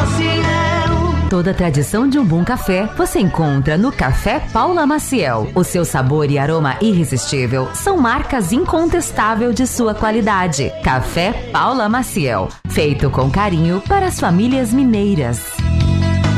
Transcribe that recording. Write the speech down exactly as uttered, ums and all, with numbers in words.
Maciel. Toda a tradição de um bom café você encontra no Café Paula Maciel. O seu sabor e aroma irresistível são marcas incontestáveis de sua qualidade. Café Paula Maciel, feito com carinho para as famílias mineiras.